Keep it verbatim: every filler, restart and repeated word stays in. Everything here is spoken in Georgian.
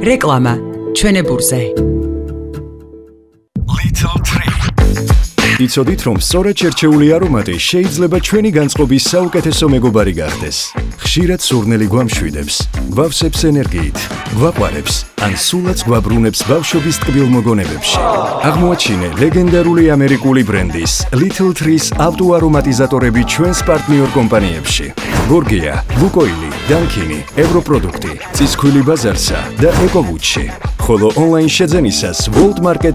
რეკლამა ჩვენებურზე. Little Tree. იცოდით, რომ სწორად შერჩეული არომატი შეიძლება ჩვენი განწყობის საუკეთესო მეგობარი გახდეს. ხშირად სურნელი გვამშვიდებს, გვავსებს ენერგიით, გვაყვარებს, ან სულაც გვაბრუნებს ბავშვობის ტკბილ მოგონებებში. აღმოაჩინე ლეგენდარული ამერიკული ბრენდის Little Trees ავტოარომატიზატორები ჩვენს პარტნიორ კომპანიებში. გორგია, ლუკოილი, დანკინი, ევროპროდუქტი, წისქვილი ბაზარსა და ეკოვუჩში. ხოლო ონლაინ შეძენისას World Market